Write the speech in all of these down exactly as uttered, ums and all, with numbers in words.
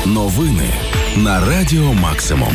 Новини на Радіо Максимум.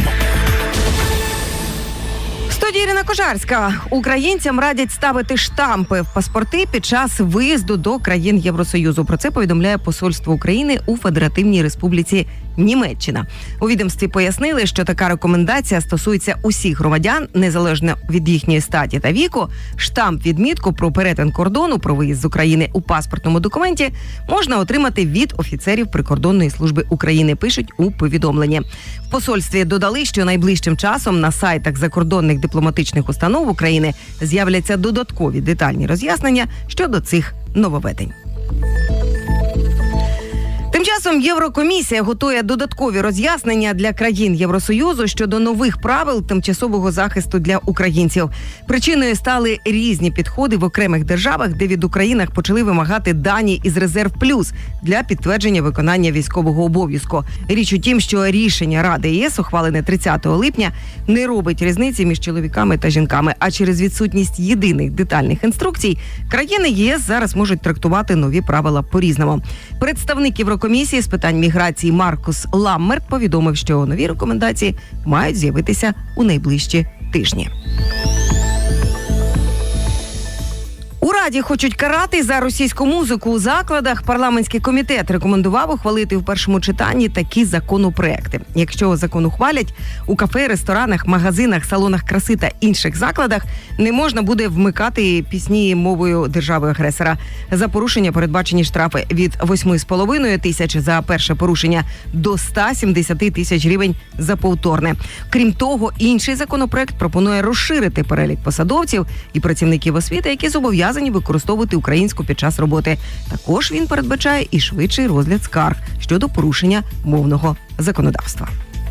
В студії Ірина Кожарська. Українцям радять ставити штампи в паспорти під час виїзду до країн Євросоюзу. Про це повідомляє Посольство України у Федеративній Республіці Німеччина. У відомстві пояснили, що така рекомендація стосується усіх громадян, незалежно від їхньої статі та віку. Штамп-відмітку про перетин кордону, про виїзд з України у паспортному документі можна отримати від офіцерів Прикордонної служби України, пишуть у повідомленні. В посольстві додали, що найближчим часом на сайтах закордонних дипломатичних установ України з'являться додаткові детальні роз'яснення щодо цих нововведень. Тим часом Єврокомісія готує додаткові роз'яснення для країн Євросоюзу щодо нових правил тимчасового захисту для українців. Причиною стали різні підходи в окремих державах, де від українок почали вимагати дані із резерв плюс для підтвердження виконання військового обов'язку. Річ у тім, що рішення Ради ЄС, ухвалене тридцятого липня, не робить різниці між чоловіками та жінками, а через відсутність єдиних детальних інструкцій країни ЄС зараз можуть трактувати нові правила по-різному. Представник Єврокомісії Комісії з питань міграції Маркус Ламмерт повідомив, що нові рекомендації мають з'явитися у найближчі тижні. У Раді хочуть карати за російську музику у закладах. Парламентський комітет рекомендував ухвалити в першому читанні такі законопроекти. Якщо закон ухвалять, у кафе, ресторанах, магазинах, салонах краси та інших закладах не можна буде вмикати пісні мовою держави-агресора. За порушення передбачені штрафи від восьми з половиною тисяч за перше порушення до ста сімдесяти тисяч гривень за повторне. Крім того, інший законопроект пропонує розширити перелік посадовців і працівників освіти, які зобов'язані використовувати українську під час роботи. Також він передбачає і швидший розгляд скарг щодо порушення мовного законодавства.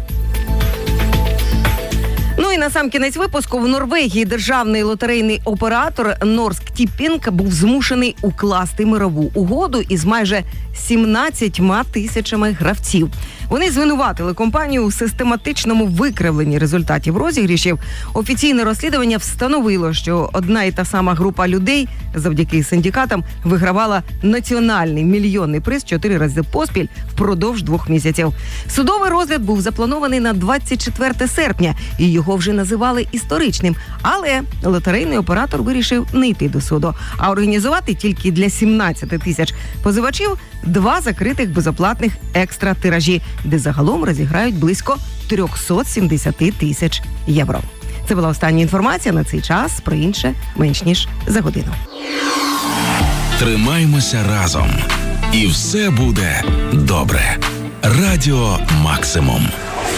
Ну і на сам кінець випуску. В Норвегії державний лотерейний оператор Norsk Tipping був змушений укласти мирову угоду із майже сімнадцятьма тисячами гравців. Вони звинуватили компанію у систематичному викривленні результатів розіграшів. Офіційне розслідування встановило, що одна і та сама група людей завдяки синдикатам вигравала національний мільйонний приз чотири рази поспіль впродовж двох місяців. Судовий розгляд був запланований на двадцять четверте серпня, і його вже називали історичним. Але лотерейний оператор вирішив не йти до суду, а організувати тільки для сімнадцяти тисяч позивачів два закритих безоплатних екстра-тиражі, де загалом розіграють близько триста сімдесят тисяч євро. Це була остання інформація на цей час, про інше менш ніж за годину. Тримаймося разом, і все буде добре. Радіо Максимум.